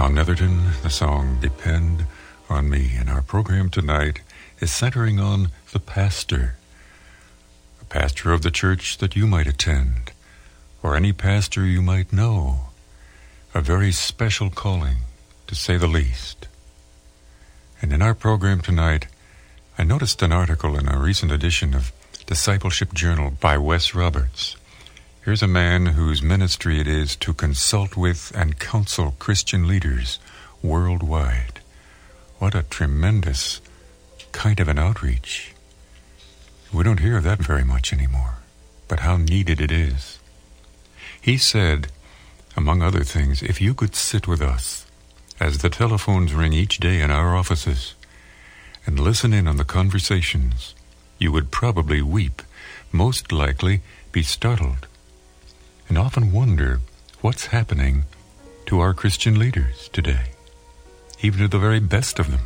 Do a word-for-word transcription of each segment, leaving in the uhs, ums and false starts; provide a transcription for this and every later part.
John Netherton, the song Depend on Me. And our program tonight is centering on the pastor. A pastor of the church that you might attend, or any pastor you might know. A very special calling, to say the least. And in our program tonight, I noticed an article in a recent edition of Discipleship Journal by Wes Roberts. Here's a man whose ministry it is to consult with and counsel Christian leaders worldwide. What a tremendous kind of an outreach. We don't hear of that very much anymore, but how needed it is. He said, among other things, if you could sit with us as the telephones ring each day in our offices and listen in on the conversations, you would probably weep, most likely be startled, and often wonder what's happening to our Christian leaders today, even to the very best of them.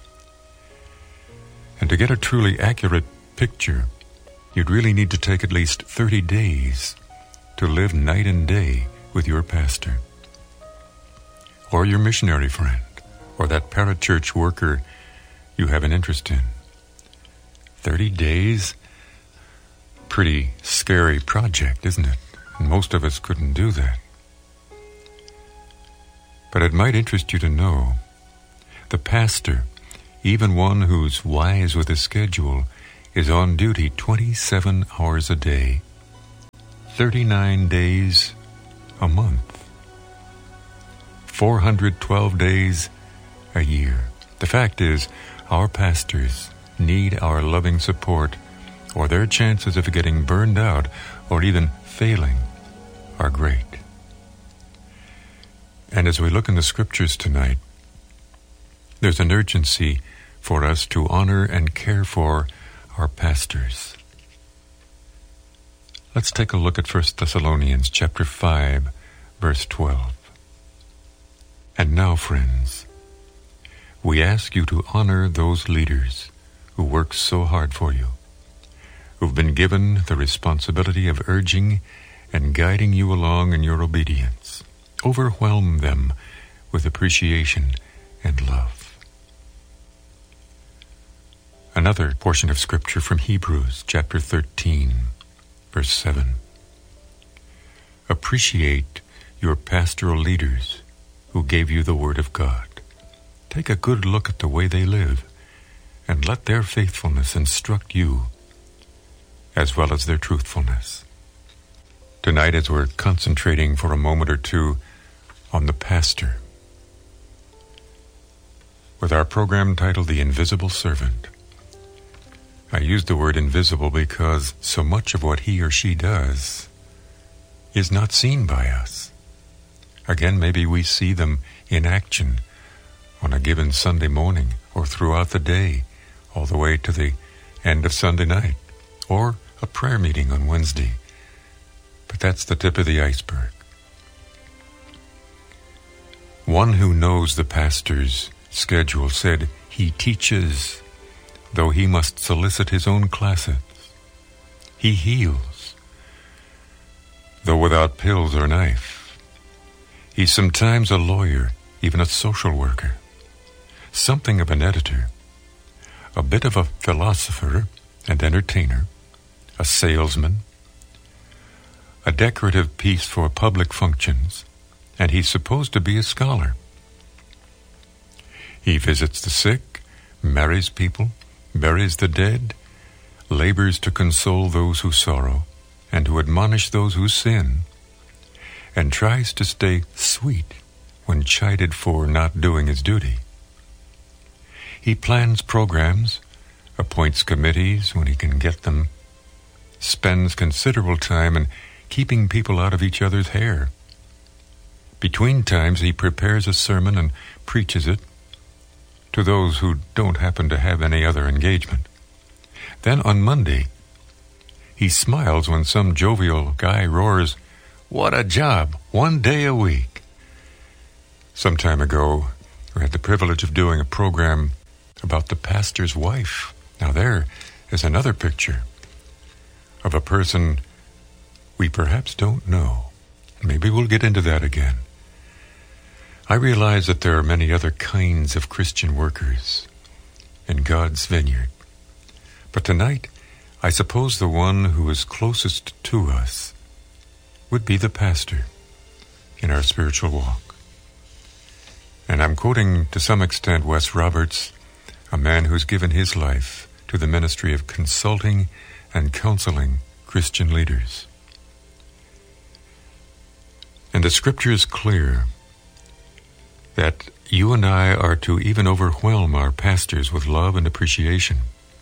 And to get a truly accurate picture, you'd really need to take at least thirty days to live night and day with your pastor, or your missionary friend, or that parachurch worker you have an interest in. Thirty days? Pretty scary project, isn't it? And most of us couldn't do that. But it might interest you to know the pastor, even one who's wise with his schedule, is on duty twenty-seven hours a day, thirty-nine days a month, four hundred twelve days a year. The fact is, our pastors need our loving support, or their chances of getting burned out or even failing are great. And as we look in the scriptures tonight, there's an urgency for us to honor and care for our pastors. Let's take a look at First Thessalonians chapter five, verse twelve. And now, friends, we ask you to honor those leaders who work so hard for you, who've been given the responsibility of urging and guiding you along in your obedience. Overwhelm them with appreciation and love. Another portion of Scripture from Hebrews chapter thirteen, verse seven. Appreciate your pastoral leaders who gave you the Word of God. Take a good look at the way they live, and let their faithfulness instruct you, as well as their truthfulness. Tonight, as we're concentrating for a moment or two on the pastor, with our program titled The Invisible Servant, I use the word invisible because so much of what he or she does is not seen by us. Again, maybe we see them in action on a given Sunday morning, or throughout the day, all the way to the end of Sunday night, or a prayer meeting on Wednesday. But that's the tip of the iceberg. One who knows the pastor's schedule said he teaches, though he must solicit his own classes. He heals, though without pills or knife. He's sometimes a lawyer, even a social worker, something of an editor, a bit of a philosopher and entertainer, a salesman, a decorative piece for public functions, and he's supposed to be a scholar. He visits the sick, marries people, buries the dead, labors to console those who sorrow, and to admonish those who sin, and tries to stay sweet when chided for not doing his duty. He plans programs, appoints committees when he can get them, spends considerable time in keeping people out of each other's hair. Between times, he prepares a sermon and preaches it to those who don't happen to have any other engagement. Then on Monday, he smiles when some jovial guy roars, "What a job, one day a week." Some time ago, we had the privilege of doing a program about the pastor's wife. Now there is another picture of a person we perhaps don't know. Maybe we'll get into that again. I realize that there are many other kinds of Christian workers in God's vineyard. But tonight, I suppose the one who is closest to us would be the pastor in our spiritual walk. And I'm quoting to some extent Wes Roberts, a man who's given his life to the ministry of consulting and counseling Christian leaders. And the scripture is clear that you and I are to even overwhelm our pastors with love and appreciation.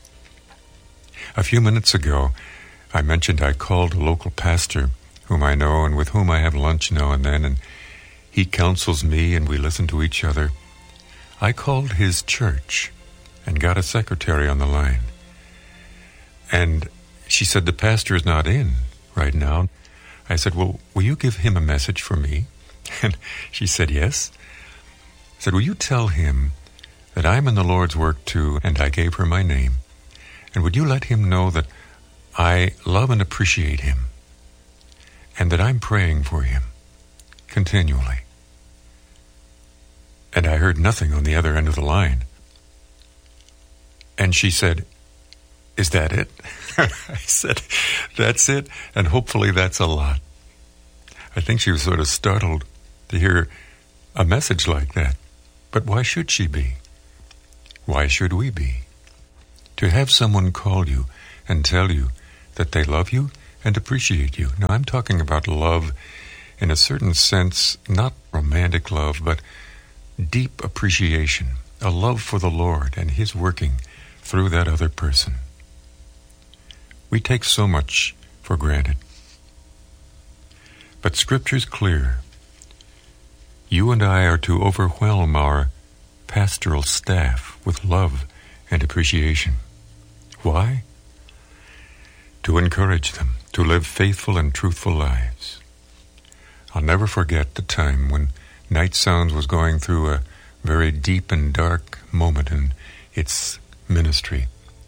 A few minutes ago, I mentioned I called a local pastor whom I know and with whom I have lunch now and then, and he counsels me and we listen to each other. I called his church and got a secretary on the line. And she said, the pastor is not in right now. I said, well, will you give him a message for me? And she said, yes. I said, will you tell him that I'm in the Lord's work too, and I gave her my name. And would you let him know that I love and appreciate him, and that I'm praying for him continually? And I heard nothing on the other end of the line. And she said, is that it? I said, that's it, and hopefully that's a lot. I think she was sort of startled to hear a message like that. But why should she be? Why should we be? To have someone call you and tell you that they love you and appreciate you. Now, I'm talking about love in a certain sense, not romantic love, but deep appreciation, a love for the Lord and His working through that other person. We take so much for granted. But Scripture's clear. You and I are to overwhelm our pastoral staff with love and appreciation. Why? To encourage them to live faithful and truthful lives. I'll never forget the time when Night Sounds was going through a very deep and dark moment in its ministry.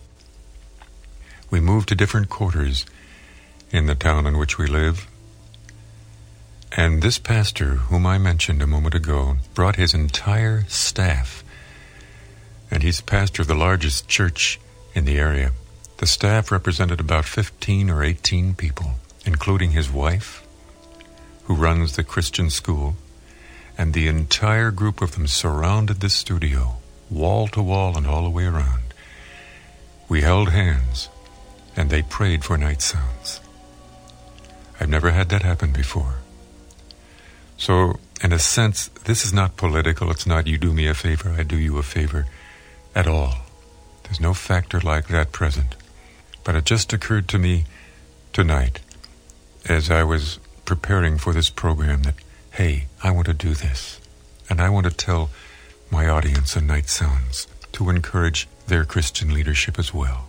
We moved to different quarters in the town in which we live. And this pastor, whom I mentioned a moment ago, brought his entire staff. And he's the pastor of the largest church in the area. The staff represented about fifteen or eighteen people, including his wife, who runs the Christian school. And the entire group of them surrounded the studio, wall to wall and all the way around. We held hands, and they prayed for Night Sounds. I've never had that happen before. So, in a sense, this is not political. It's not you do me a favor, I do you a favor at all. There's no factor like that present. But it just occurred to me tonight, as I was preparing for this program, that, hey, I want to do this. And I want to tell my audience in Night Sounds to encourage their Christian leadership as well.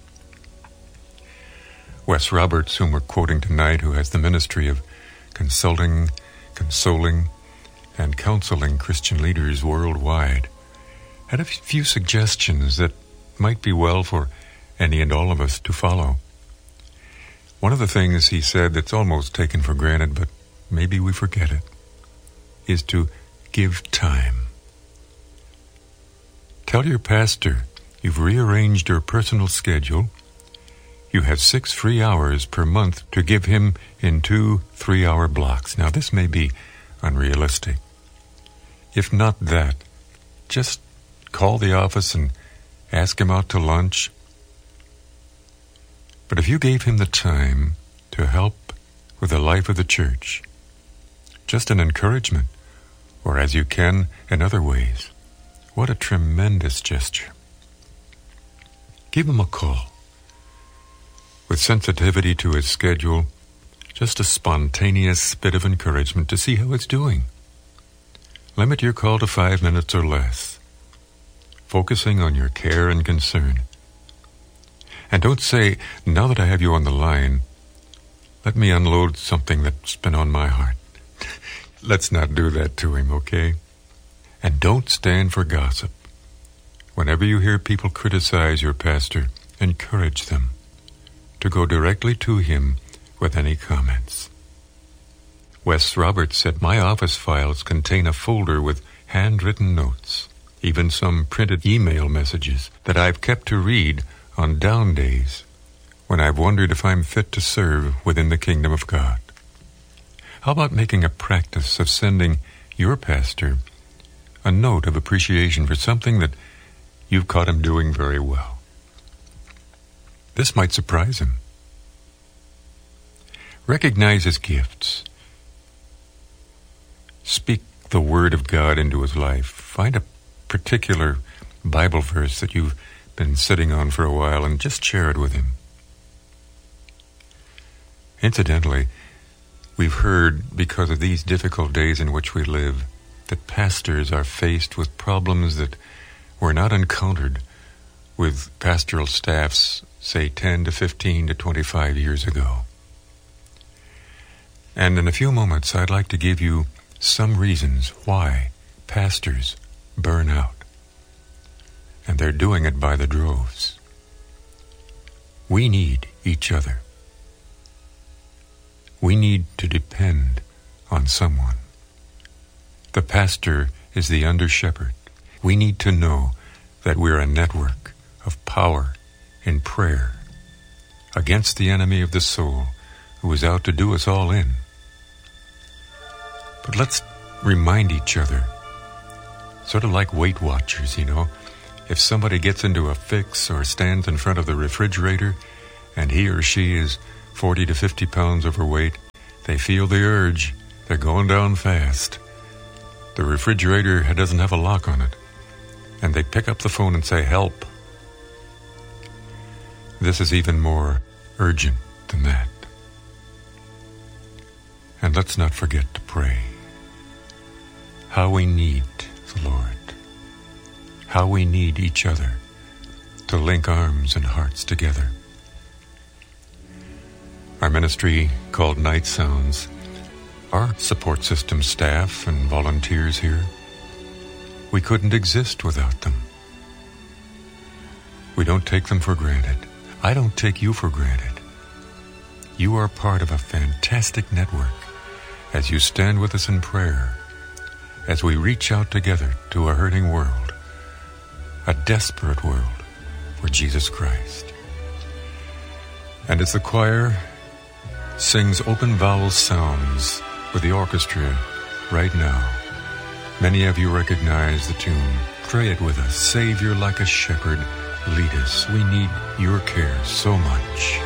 Wes Roberts, whom we're quoting tonight, who has the ministry of consulting, consoling, and counseling Christian leaders worldwide, had a few suggestions that might be well for any and all of us to follow. One of the things he said that's almost taken for granted, but maybe we forget it, is to give time. Tell your pastor you've rearranged your personal schedule. You have six free hours per month to give him in two three-hour blocks. Now, this may be unrealistic. If not that, just call the office and ask him out to lunch. But if you gave him the time to help with the life of the church, just an encouragement, or as you can in other ways, what a tremendous gesture. Give him a call. With sensitivity to his schedule, just a spontaneous bit of encouragement to see how it's doing. Limit your call to five minutes or less, focusing on your care and concern. And don't say, now that I have you on the line, let me unload something that's been on my heart. Let's not do that to him, okay? And don't stand for gossip. Whenever you hear people criticize your pastor, encourage them to go directly to him with any comments. Wes Roberts said, "My office files contain a folder with handwritten notes, even some printed email messages that I've kept to read on down days when I've wondered if I'm fit to serve within the kingdom of God." How about making a practice of sending your pastor a note of appreciation for something that you've caught him doing very well? This might surprise him. Recognize his gifts. Speak the word of God into his life. Find a particular Bible verse that you've been sitting on for a while and just share it with him. Incidentally, we've heard, because of these difficult days in which we live, that pastors are faced with problems that were not encountered with pastoral staffs, say ten to fifteen to twenty-five years ago. And in a few moments, I'd like to give you some reasons why pastors burn out. And they're doing it by the droves. We need each other. We need to depend on someone. The pastor is the under-shepherd. We need to know that we're a network of power in prayer against the enemy of the soul who is out to do us all in. But let's remind each other, sort of like Weight Watchers, you know. If somebody gets into a fix or stands in front of the refrigerator and he or she is forty to fifty pounds overweight, they feel the urge. They're going down fast. The refrigerator doesn't have a lock on it. And they pick up the phone and say, "Help." This is even more urgent than that. And let's not forget to pray. How we need the Lord. How we need each other to link arms and hearts together. Our ministry, called Night Sounds, our support system staff and volunteers here, we couldn't exist without them. We don't take them for granted. I don't take you for granted. You are part of a fantastic network as you stand with us in prayer, as we reach out together to a hurting world, a desperate world for Jesus Christ. And as the choir sings open vowel sounds with the orchestra right now, many of you recognize the tune. Pray it with us. Savior, like a shepherd, lead us. We need your care so much.